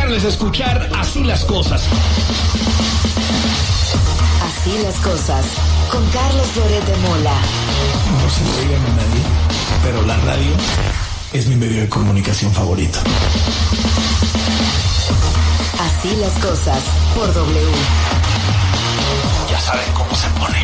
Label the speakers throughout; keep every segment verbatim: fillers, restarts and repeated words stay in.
Speaker 1: ponerles a escuchar Así las Cosas.
Speaker 2: Así las Cosas, con Carlos Loret de Mola.
Speaker 1: No se lo digan a nadie, pero la radio es mi medio de comunicación favorito.
Speaker 2: Así las Cosas, por W.
Speaker 1: Ya saben cómo se pone.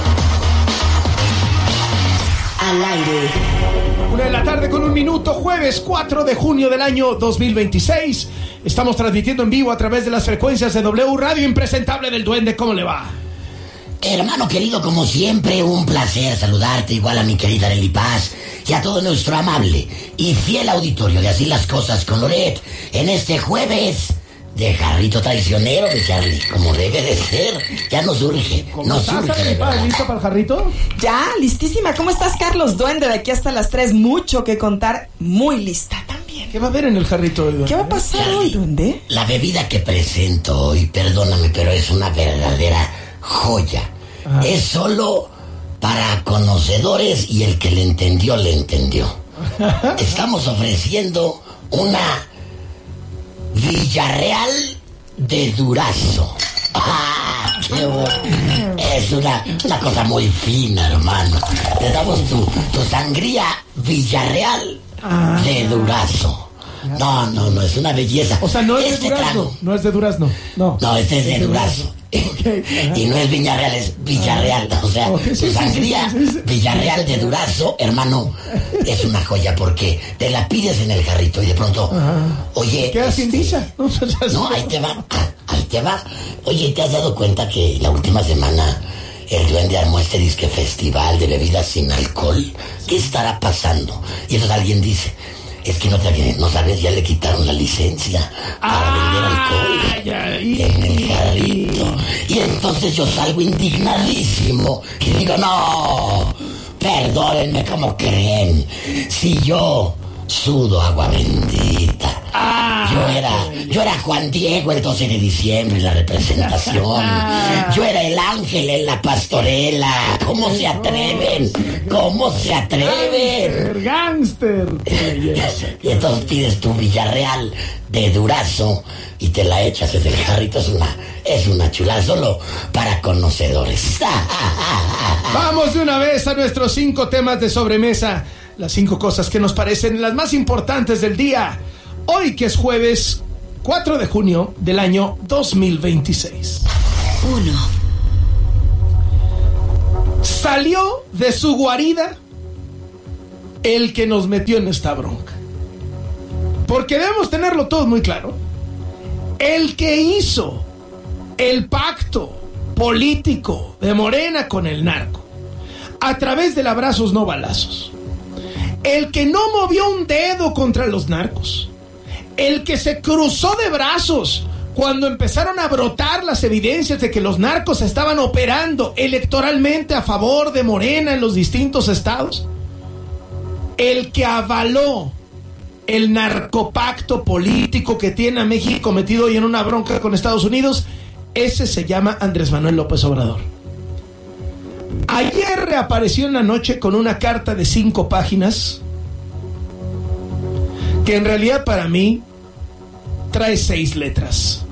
Speaker 2: Al aire.
Speaker 1: Una de la tarde con un minuto, jueves cuatro de junio del año dos mil veintiséis. Estamos transmitiendo en vivo a través de las frecuencias de W Radio Impresentable del Duende. ¿Cómo le va?
Speaker 3: Hermano querido, como siempre, un placer saludarte, igual a mi querida Nelly Paz y a todo nuestro amable y fiel auditorio de Así las Cosas con Loret en este jueves de jarrito traicionero de Charlie, como debe de ser. Ya nos urge, nos urge de verdad.
Speaker 1: ¿Listo para el jarrito?
Speaker 4: Ya, listísima. ¿Cómo estás, Carlos? Duende, de aquí hasta las tres, mucho que contar, muy lista también.
Speaker 1: ¿Qué va a haber en el jarrito hoy, Duende?
Speaker 4: ¿Qué va a pasar
Speaker 3: Charlie,
Speaker 4: hoy, Duende?
Speaker 3: La bebida que presento hoy, perdóname, pero es una verdadera joya. Ah. Es solo para conocedores y el que le entendió, le entendió. Estamos ofreciendo una Villarreal de Durazo. ¡Ah, qué bueno! Es una, una cosa muy fina, hermano. Te damos tu, tu sangría Villarreal ah. de Durazo. No, no, no, es una belleza.
Speaker 1: O sea, no es
Speaker 3: este
Speaker 1: de Durazno.
Speaker 3: Trago,
Speaker 1: no es de Durazno. No,
Speaker 3: no este es de, de Durazo. Okay, y no es Villarreal, es Villarreal. O sea, okay, sí, tu sangría sí, sí, sí, sí. Villarreal de Durazo, hermano, es una joya porque te la pides en el jarrito y de pronto, ajá. Oye.
Speaker 1: Queda
Speaker 3: este,
Speaker 1: sin dicha.
Speaker 3: No, no, ahí te va, ahí te va. Oye, ¿te has dado cuenta que la última semana el Duende armó este disque festival de bebidas sin alcohol? ¿Qué estará pasando? Y entonces alguien dice, es que no, te, no sabes, ya le quitaron la licencia para ah, vender alcohol ay, en el jarrito. Y entonces yo salgo indignadísimo y digo, no, perdónenme, ¿cómo creen? Si yo sudo agua bendita. Ah, yo era, yo era Juan Diego el doce de diciembre en la representación. Ah, yo era el ángel en la pastorela. ¿Cómo se atreven? ¿Cómo se atreven?
Speaker 1: Gángster.
Speaker 3: Y entonces pides tu Villarreal de Durazo y te la echas desde el jarrito. Es una, es una chulada solo para conocedores.
Speaker 1: Vamos de una vez a nuestros cinco temas de sobremesa. Las cinco cosas que nos parecen las más importantes del día. Hoy que es jueves cuatro de junio del año dos mil veintiséis.
Speaker 2: Uno.
Speaker 1: Salió de su guarida el que nos metió en esta bronca. Porque debemos tenerlo todo muy claro. El que hizo el pacto político de Morena con el narco a través del abrazos no balazos. El que no movió un dedo contra los narcos. El que se cruzó de brazos cuando empezaron a brotar las evidencias de que los narcos estaban operando electoralmente a favor de Morena en los distintos estados. El que avaló el narcopacto político que tiene a México metido hoy en una bronca con Estados Unidos. Ese se llama Andrés Manuel López Obrador. Ayer reapareció en la noche con una carta de cinco páginas que en realidad para mí trae seis letras.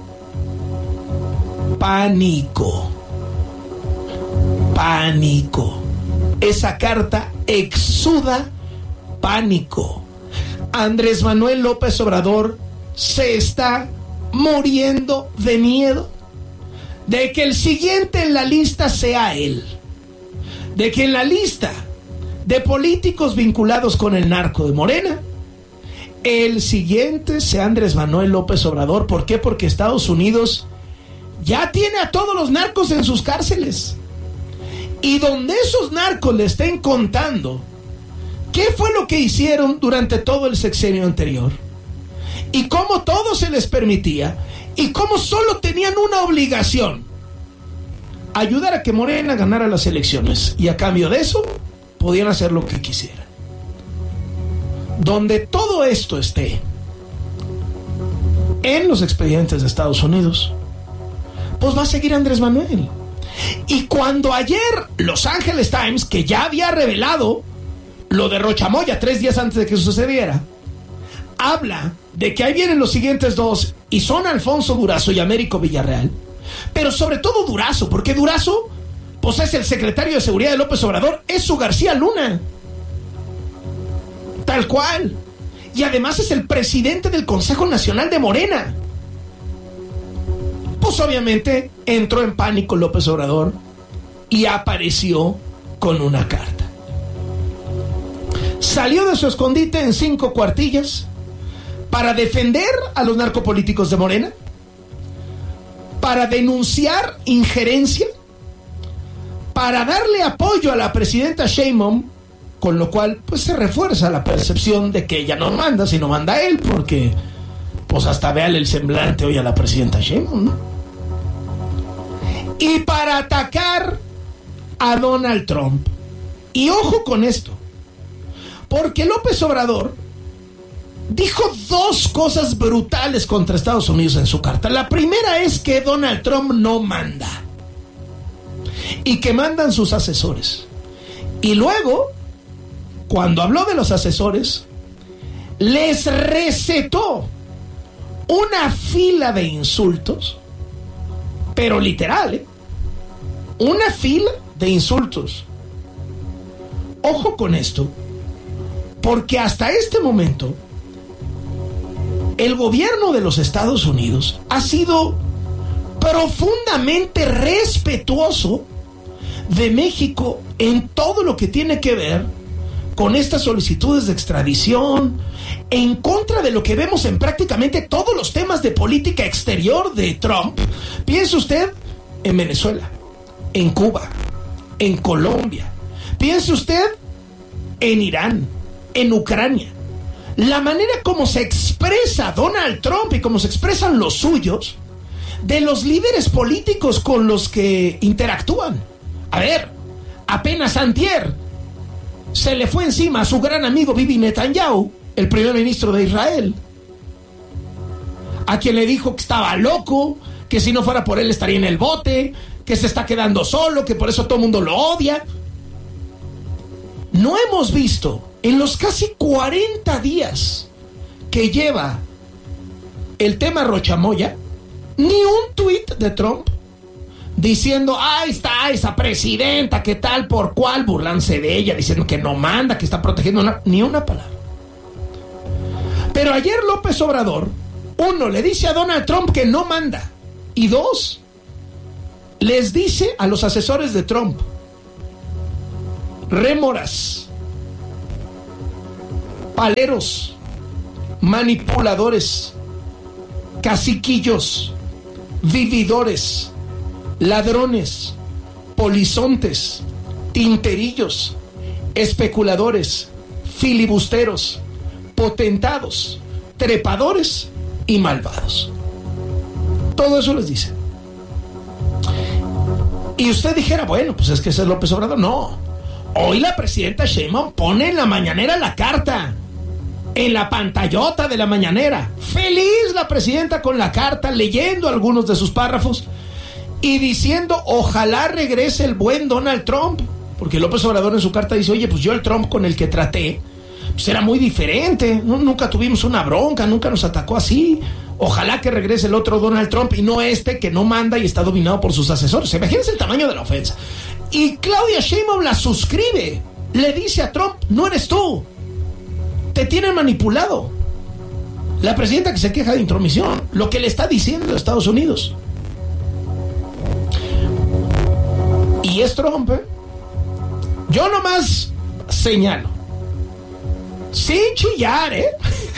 Speaker 1: Pánico. Pánico. Esa carta exuda pánico. Andrés Manuel López Obrador se está muriendo de miedo de que el siguiente en la lista sea él. De que en la lista de políticos vinculados con el narco de Morena, el siguiente sea Andrés Manuel López Obrador. ¿Por qué? Porque Estados Unidos ya tiene a todos los narcos en sus cárceles. Y donde esos narcos le estén contando qué fue lo que hicieron durante todo el sexenio anterior, y cómo todo se les permitía, y cómo solo tenían una obligación: ayudar a que Morena ganara las elecciones, y a cambio de eso podían hacer lo que quisieran. Donde todo esto esté en los expedientes de Estados Unidos, pues va a seguir Andrés Manuel. Y cuando ayer Los Angeles Times, que ya había revelado lo de Rochamoya tres días antes de que sucediera, habla de que ahí vienen los siguientes dos y son Alfonso Durazo y Américo Villarreal, pero sobre todo Durazo, porque Durazo pues es el secretario de Seguridad de López Obrador, es su García Luna, tal cual, y además es el presidente del Consejo Nacional de Morena. Pues obviamente entró en pánico López Obrador y apareció con una carta. Salió de su escondite en cinco cuartillas para defender a los narcopolíticos de Morena, para denunciar injerencia, para darle apoyo a la presidenta Sheinbaum, con lo cual pues se refuerza la percepción de que ella no manda, sino manda él, porque pues hasta véale el semblante hoy a la presidenta Sheinbaum, ¿no? Y para atacar a Donald Trump. Y ojo con esto, porque López Obrador dijo dos cosas brutales contra Estados Unidos en su carta. La primera es que Donald Trump no manda y que mandan sus asesores. Y luego, cuando habló de los asesores, les recetó una fila de insultos, pero literal, ¿eh? Una fila de insultos. Ojo con esto, porque hasta este momento el gobierno de los Estados Unidos ha sido profundamente respetuoso de México en todo lo que tiene que ver con estas solicitudes de extradición, en contra de lo que vemos en prácticamente todos los temas de política exterior de Trump. Piense usted en Venezuela, en Cuba, en Colombia. Piense usted en Irán, en Ucrania. La manera como se expresa Donald Trump y como se expresan los suyos de los líderes políticos con los que interactúan. A ver, apenas antier se le fue encima a su gran amigo Bibi Netanyahu, el primer ministro de Israel, a quien le dijo que estaba loco, que si no fuera por él estaría en el bote, que se está quedando solo, que por eso todo el mundo lo odia. No hemos visto en los casi cuarenta días que lleva el tema Rochamoya ni un tuit de Trump diciendo, ahí está esa presidenta, qué tal, por cuál, burlándose de ella, diciendo que no manda, que está protegiendo, una, ni una palabra. Pero ayer López Obrador, uno, le dice a Donald Trump que no manda, y dos, les dice a los asesores de Trump, rémoras, paleros, manipuladores, caciquillos, vividores, ladrones, polizontes, tinterillos, especuladores, filibusteros, potentados, trepadores y malvados. Todo eso les dice. Y usted dijera, bueno, pues es que ese es López Obrador. No. Hoy la presidenta Sheinbaum pone en la mañanera la carta, en la pantallota de la mañanera. Feliz la presidenta con la carta, leyendo algunos de sus párrafos y diciendo, ojalá regrese el buen Donald Trump. Porque López Obrador en su carta dice, oye, pues yo el Trump con el que traté, pues era muy diferente. No, nunca tuvimos una bronca, nunca nos atacó así. Ojalá que regrese el otro Donald Trump y no este que no manda y está dominado por sus asesores. Imagínense el tamaño de la ofensa. Y Claudia Sheinbaum la suscribe. Le dice a Trump, no eres tú. Te tienen manipulado. La presidenta que se queja de intromisión, lo que le está diciendo a Estados Unidos. Y es Trump, ¿eh? Yo nomás señalo. Sin chillar, ¿eh?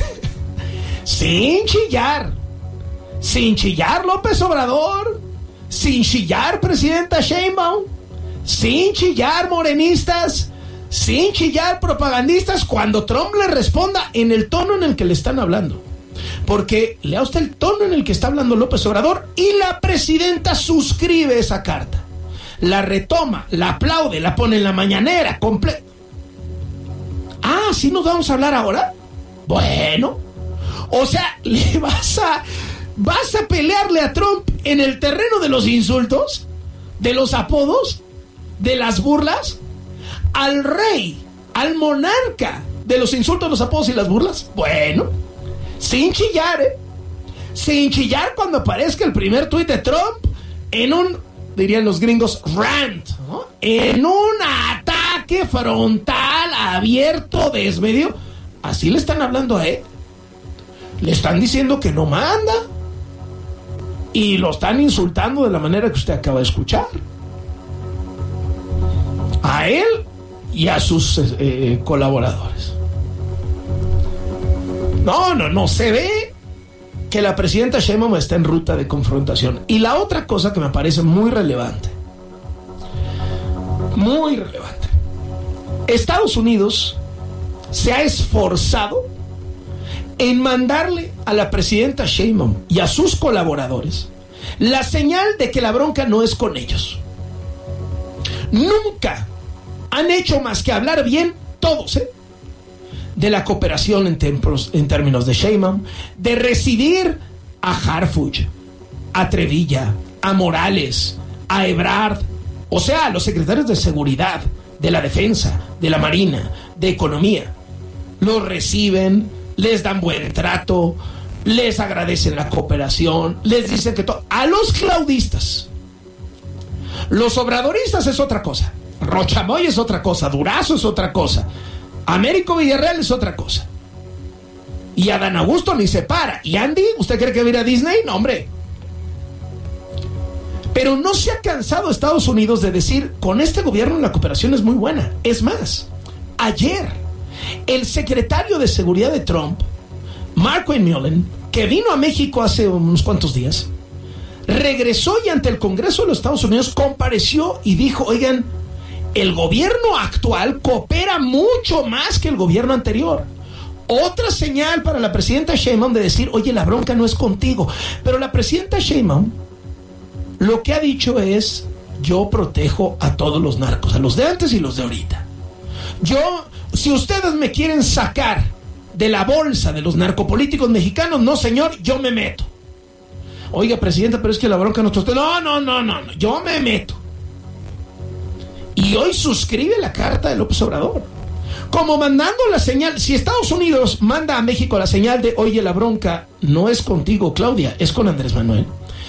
Speaker 1: Sin chillar. Sin chillar López Obrador. Sin chillar presidenta Sheinbaum. Sin chillar morenistas. Sin chillar propagandistas cuando Trump le responda en el tono en el que le están hablando. Porque lea usted el tono en el que está hablando López Obrador y la presidenta suscribe esa carta. La retoma, la aplaude, la pone en la mañanera, completa. Ah, ¿sí nos vamos a hablar ahora? Bueno, o sea, ¿le vas a, vas a pelearle a Trump en el terreno de los insultos, de los apodos, de las burlas? Al rey, al monarca de los insultos, los apodos y las burlas. Bueno, sin chillar, ¿eh? sin chillar cuando aparezca el primer tuit de Trump en un, dirían los gringos, rant, ¿no? En un ataque frontal, abierto, desmedido. Así le están hablando a él. Le están diciendo que no manda. Y lo están insultando de la manera que usted acaba de escuchar. A él y a sus eh, colaboradores. No, no, no, se ve que la presidenta Sheinbaum está en ruta de confrontación. Y la otra cosa que me parece muy relevante, muy relevante, Estados Unidos se ha esforzado en mandarle a la presidenta Sheinbaum y a sus colaboradores la señal de que la bronca no es con ellos. Nunca han hecho más que hablar bien todos, ¿eh? de la cooperación en, tempos, en términos de Sheinbaum, de recibir a Harfuch, a Trevilla, a Morales, a Ebrard, o sea, a los secretarios de seguridad, de la defensa, de la marina, de economía. Los reciben, les dan buen trato, les agradecen la cooperación, les dicen que todo. A los claudistas, los obradoristas es otra cosa, Rochamoy es otra cosa, Durazo es otra cosa, Américo Villarreal es otra cosa, y a Dan Augusto ni se para. ¿Y Andy? ¿Usted cree que va a ir a Disney? No, hombre. Pero no se ha cansado Estados Unidos de decir, con este gobierno la cooperación es muy buena. Es más, ayer el secretario de seguridad de Trump, Marco Mullen, que vino a México hace unos cuantos días, regresó y ante el Congreso de los Estados Unidos compareció y dijo, oigan, el gobierno actual coopera mucho más que el gobierno anterior. Otra señal para la presidenta Sheinbaum de decir, oye, la bronca no es contigo. Pero la presidenta Sheinbaum lo que ha dicho es, yo protejo a todos los narcos, a los de antes y los de ahorita. Yo, si ustedes me quieren sacar de la bolsa de los narcopolíticos mexicanos, no señor, yo me meto. Oiga, presidenta, pero es que la bronca no es usted. No, no, no, no, no, yo me meto. Y hoy suscribe la carta de López Obrador, como mandando la señal. Si Estados Unidos manda a México la señal de, oye, la bronca no es contigo, Claudia, es con Andrés Manuel,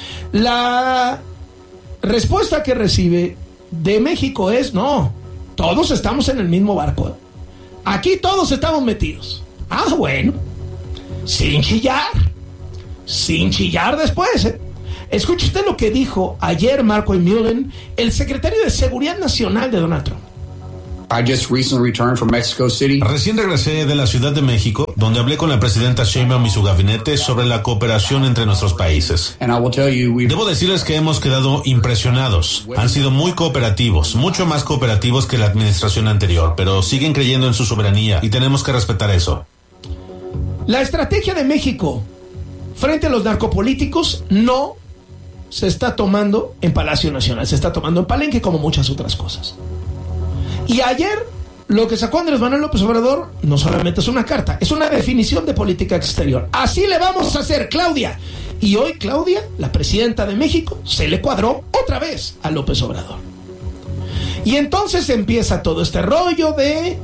Speaker 1: la respuesta que recibe de México es, no, todos estamos en el mismo barco, aquí todos estamos metidos. Ah, bueno, sin chillar, sin chillar después, ¿eh? Escuche usted lo que dijo ayer Marco Mullen, el secretario de Seguridad Nacional de Donald Trump.
Speaker 5: I just recently returned from Mexico City.
Speaker 6: Recién regresé de la Ciudad de México, donde hablé con la presidenta Sheinbaum y su gabinete sobre la cooperación entre nuestros países.
Speaker 5: And I will tell you, we've...
Speaker 6: Debo decirles que hemos quedado impresionados. Han sido muy cooperativos, mucho más cooperativos que la administración anterior, pero siguen creyendo en su soberanía y tenemos que respetar eso.
Speaker 1: La estrategia de México frente a los narcopolíticos no se está tomando en Palacio Nacional, se está tomando en Palenque, como muchas otras cosas. Y ayer lo que sacó Andrés Manuel López Obrador no solamente es una carta, es una definición de política exterior. Así le vamos a hacer, Claudia. Y hoy Claudia, la presidenta de México, se le cuadró otra vez a López Obrador. Y entonces empieza todo este rollo de,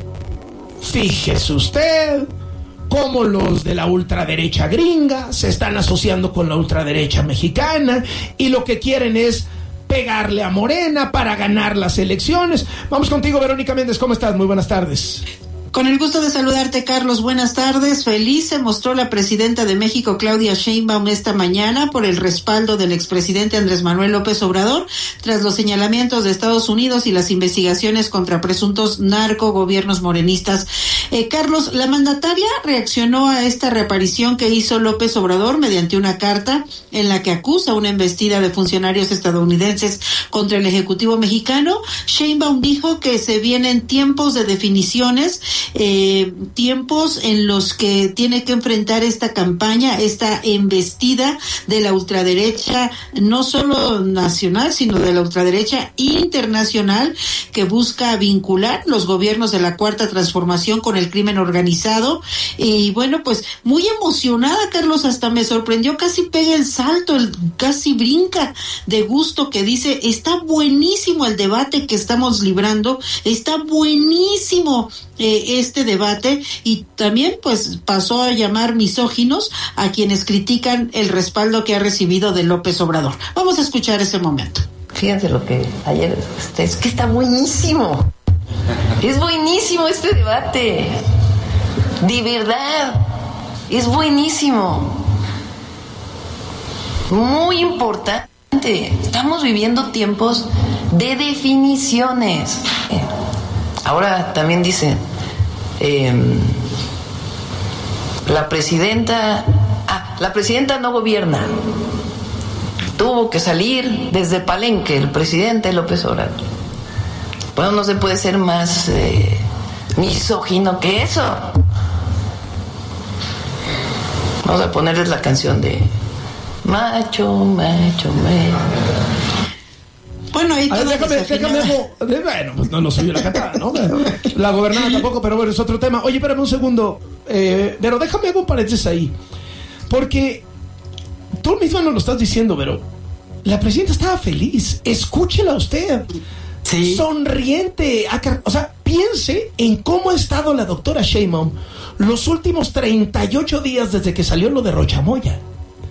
Speaker 1: fíjese usted, cómo los de la ultraderecha gringa se están asociando con la ultraderecha mexicana y lo que quieren es pegarle a Morena para ganar las elecciones. Vamos contigo, Verónica Méndez, ¿cómo estás? Muy buenas tardes.
Speaker 7: Con el gusto de saludarte, Carlos. Buenas tardes. Feliz se mostró la presidenta de México, Claudia Sheinbaum, esta mañana por el respaldo del expresidente Andrés Manuel López Obrador tras los señalamientos de Estados Unidos y las investigaciones contra presuntos narcogobiernos morenistas. Eh, Carlos, la mandataria reaccionó a esta reaparición que hizo López Obrador mediante una carta en la que acusa una embestida de funcionarios estadounidenses contra el Ejecutivo mexicano. Sheinbaum dijo que se vienen tiempos de definiciones, Eh, tiempos en los que tiene que enfrentar esta campaña, esta embestida de la ultraderecha, no solo nacional, sino de la ultraderecha internacional, que busca vincular los gobiernos de la Cuarta Transformación con el crimen organizado. Y bueno, pues muy emocionada, Carlos, hasta me sorprendió, casi pega el salto, el, casi brinca de gusto, que dice, está buenísimo el debate que estamos librando, está buenísimo eh, de este debate y también pues pasó a llamar misóginos a quienes critican el respaldo que ha recibido de López Obrador. Vamos a escuchar ese momento.
Speaker 8: Fíjense lo que ayer, es que está buenísimo. Es buenísimo este debate. De verdad. Es buenísimo. Muy importante. Estamos viviendo tiempos de definiciones. Ahora también dice, eh, la presidenta, ah, la presidenta no gobierna. Tuvo que salir desde Palenque el presidente López Obrador. Bueno, no se puede ser más eh, misógino que eso. Vamos a ponerles la canción de macho, macho, macho.
Speaker 7: Bueno, ahí
Speaker 1: ver, déjame, déjame algo. Bueno, pues no, no soy yo la catada, ¿no? La gobernada tampoco, pero bueno, es otro tema. Oye, espérame un segundo. Eh, pero déjame hago un paréntesis ahí. Porque tú misma nos lo estás diciendo, pero la presidenta estaba feliz. Escúchela usted. Sí. Sonriente. O sea, piense en cómo ha estado la doctora Sheinbaum los últimos treinta y ocho días desde que salió lo de Rochamoya.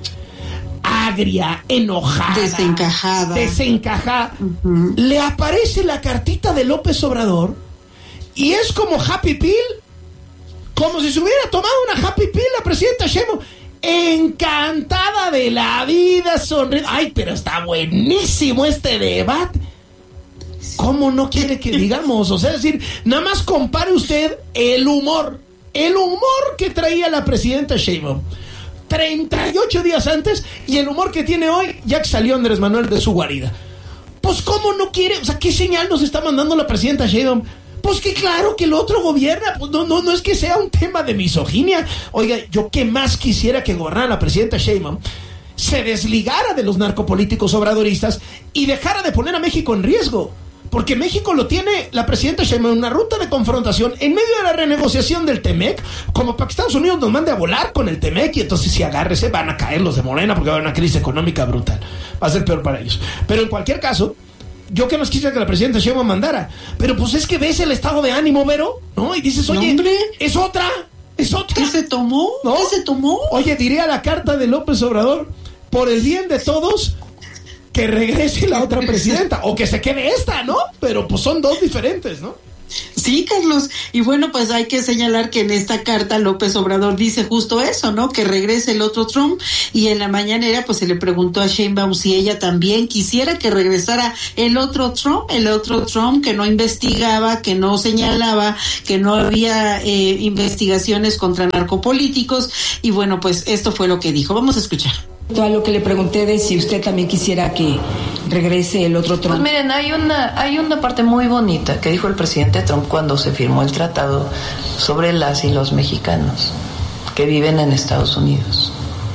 Speaker 1: Agria, enojada,
Speaker 7: desencajada,
Speaker 1: desencajada. Uh-huh. Le aparece la cartita de López Obrador y es como Happy Pill, como si se hubiera tomado una Happy Pill la presidenta Sheinbaum, encantada de la vida, sonriendo. Ay, pero está buenísimo este debate. ¿Cómo no quiere que digamos? O sea, es decir, nada más compare usted el humor, el humor que traía la presidenta Sheinbaum treinta y ocho días antes y el humor que tiene hoy ya que salió Andrés Manuel de su guarida. Pues cómo no quiere, o sea, ¿qué señal nos está mandando la presidenta Sheinbaum? Pues que claro que el otro gobierna, pues no, no, no es que sea un tema de misoginia. Oiga, yo qué más quisiera que gobernara la presidenta Sheinbaum se desligara de los narcopolíticos obradoristas y dejara de poner a México en riesgo. Porque México lo tiene la presidenta Sheinbaum en una ruta de confrontación en medio de la renegociación del Temec, como para que Estados Unidos nos mande a volar con el Temec y entonces si agárrese van a caer los de Morena porque va a haber una crisis económica brutal. Va a ser peor para ellos. Pero en cualquier caso, yo que más quisiera que la presidenta Sheinbaum mandara, pero pues es que ves el estado de ánimo, Vero, ¿no? Y dices, oye,
Speaker 7: ¿Nombre?
Speaker 1: es otra, es otra.
Speaker 7: ¿Qué se tomó?
Speaker 1: ¿No?
Speaker 7: ¿Qué se tomó?
Speaker 1: Oye, diría la carta de López Obrador, por el bien de todos, que regrese la otra presidenta o que se quede esta, ¿no? Pero pues son dos diferentes, ¿no?
Speaker 7: Sí, Carlos. Y bueno, pues hay que señalar que en esta carta López Obrador dice justo eso, ¿no? Que regrese el otro Trump. Y en la mañanera pues se le preguntó a Sheinbaum si ella también quisiera que regresara el otro Trump, el otro Trump que no investigaba, que no señalaba, que no había eh, investigaciones contra narcopolíticos. Y bueno, pues esto fue lo que dijo. Vamos a escuchar.
Speaker 9: A lo que le pregunté de si usted también quisiera que regrese el otro Trump.
Speaker 8: Pues miren, hay una, hay una parte muy bonita que dijo el presidente Trump cuando se firmó el tratado sobre las y los mexicanos que viven en Estados Unidos.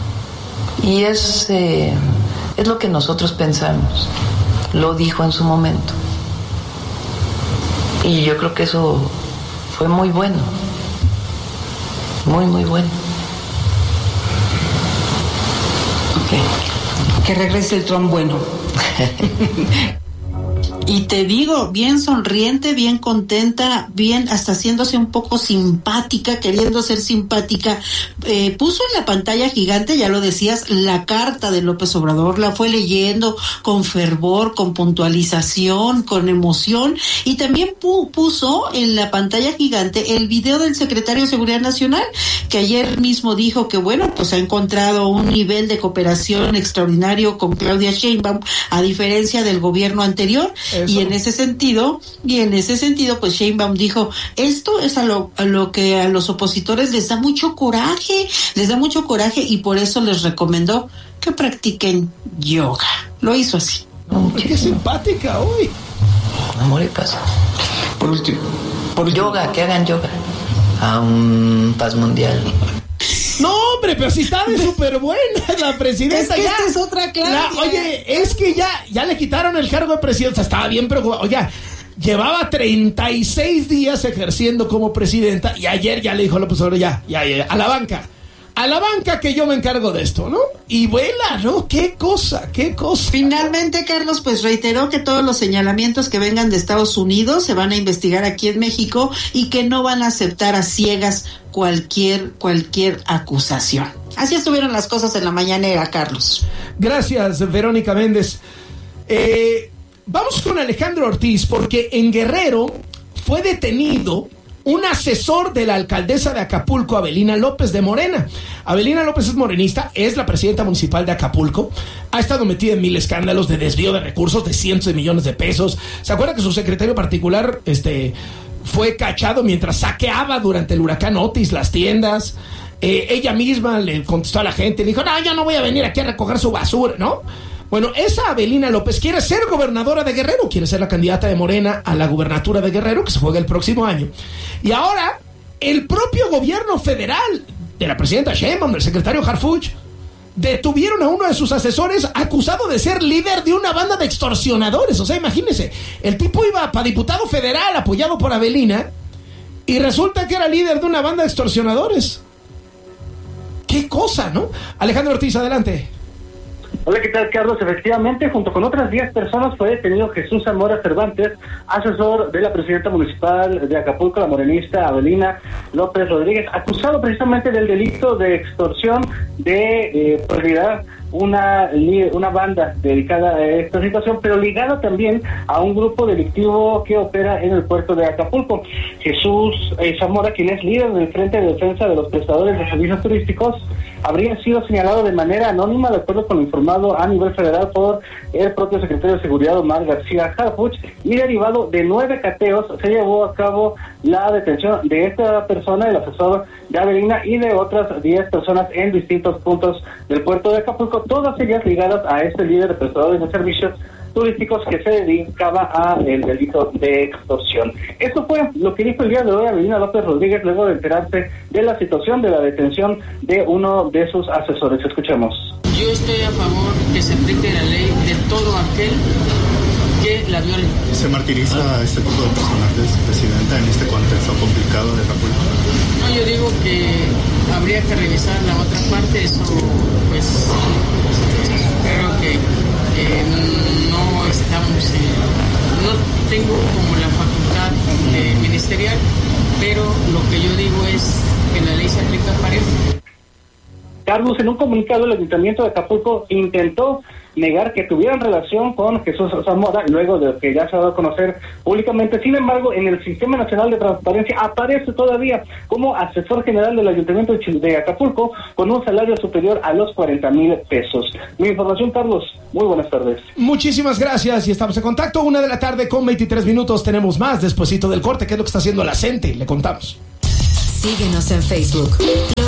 Speaker 8: Y es, eh, es lo que nosotros pensamos. Lo dijo en su momento. Y yo creo que eso fue muy bueno. Muy, muy bueno.
Speaker 9: Que regrese el Trump bueno.
Speaker 7: Y te digo, bien sonriente, bien contenta, bien hasta haciéndose un poco simpática, queriendo ser simpática. Eh, puso en la pantalla gigante, ya lo decías, la carta de López Obrador, la fue leyendo con fervor, con puntualización, con emoción, y también pu- puso en la pantalla gigante el video del secretario de Seguridad Nacional, que ayer mismo dijo que, bueno, pues ha encontrado un nivel de cooperación extraordinario con Claudia Sheinbaum, a diferencia del gobierno anterior. Eso. Y en ese sentido, y en ese sentido, pues Sheinbaum dijo, esto es a lo, a lo que a los opositores les da mucho coraje, les da mucho coraje y por eso les recomendó que practiquen yoga. Lo hizo así.
Speaker 1: No, qué simpática hoy.
Speaker 8: Amor y paz.
Speaker 5: Por último,
Speaker 8: por yoga, que hagan yoga. A un paz mundial.
Speaker 1: No, hombre, pero si está de súper buena la presidenta.
Speaker 7: Es que
Speaker 1: ya,
Speaker 7: esta es otra clase.
Speaker 1: Oye, es que ya, ya le quitaron el cargo de presidenta. Estaba bien preocupado. Oye, llevaba treinta y seis días ejerciendo como presidenta y ayer ya le dijo a López Obrador, ya, ya, ya, a la banca. a la banca que yo me encargo de esto, ¿no? Y vuela, ¿no? Qué cosa, qué cosa.
Speaker 7: Finalmente, Carlos, pues reiteró que todos los señalamientos que vengan de Estados Unidos se van a investigar aquí en México y que no van a aceptar a ciegas cualquier, cualquier acusación. Así estuvieron las cosas en la mañanera, Carlos.
Speaker 1: Gracias, Verónica Méndez. Eh, vamos con Alejandro Ortiz, porque en Guerrero fue detenido un asesor de la alcaldesa de Acapulco, Avelina López, de Morena. Avelina López es morenista, es la presidenta municipal de Acapulco, ha estado metida en mil escándalos de desvío de recursos de cientos de millones de pesos. ¿Se acuerda que su secretario particular este, fue cachado mientras saqueaba durante el huracán Otis las tiendas? Eh, ella misma le contestó a la gente, le dijo, no, yo no voy a venir aquí a recoger su basura, ¿no? Bueno, esa Avelina López quiere ser gobernadora de Guerrero, quiere ser la candidata de Morena a la gubernatura de Guerrero, que se juega el próximo año. Y ahora, el propio gobierno federal de la presidenta Sheinbaum, del secretario Harfuch, detuvieron a uno de sus asesores acusado de ser líder de una banda de extorsionadores. O sea, imagínense, el tipo iba para diputado federal apoyado por Avelina y resulta que era líder de una banda de extorsionadores. Qué cosa, ¿no? Alejandro Ortiz, adelante.
Speaker 10: Hola, ¿qué tal, Carlos? Efectivamente, junto con otras diez personas fue detenido Jesús Zamora Cervantes, asesor de la presidenta municipal de Acapulco, la morenista Avelina López Rodríguez, acusado precisamente del delito de extorsión de eh, propiedad, una, una banda dedicada a esta situación, pero ligada también a un grupo delictivo que opera en el puerto de Acapulco. Jesús eh, Zamora, quien es líder del Frente de Defensa de los Prestadores de Servicios Turísticos, habría sido señalado de manera anónima, de acuerdo con lo informado a nivel federal por el propio secretario de Seguridad, Omar García Harfuch, y derivado de nueve cateos se llevó a cabo la detención de esta persona, el asesor de Avelina, y de otras diez personas en distintos puntos del puerto de Acapulco, todas ellas ligadas a este líder de prestadores de servicios turísticos que se dedicaba a el delito de extorsión. Esto fue lo que dijo el día de hoy Avelina López Rodríguez luego de enterarse de la situación de la detención de uno de sus asesores. Escuchemos.
Speaker 11: Yo estoy a favor que se aplique la ley de todo aquel que la viole.
Speaker 12: ¿Se martiriza a este tipo de personajes, Presidenta, en este contexto complicado de Acapulco?
Speaker 11: No, yo digo que habría que revisar la otra parte, eso pues creo que eh, no estamos, en, no tengo como la facultad eh, ministerial, pero lo que yo digo es que la ley se aplica parejo.
Speaker 10: Carlos, en un comunicado, el Ayuntamiento de Acapulco intentó negar que tuvieran relación con Jesús Zamora, luego de que ya se ha dado a conocer públicamente. Sin embargo, en el Sistema Nacional de Transparencia aparece todavía como asesor general del Ayuntamiento de Acapulco con un salario superior a los cuarenta mil pesos. Mi información, Carlos. Muy buenas tardes.
Speaker 1: Muchísimas gracias y estamos en contacto. Una de la tarde con veintitrés minutos. Tenemos más despuesito del corte. ¿Qué es lo que está haciendo la gente? Le contamos.
Speaker 2: Síguenos en Facebook.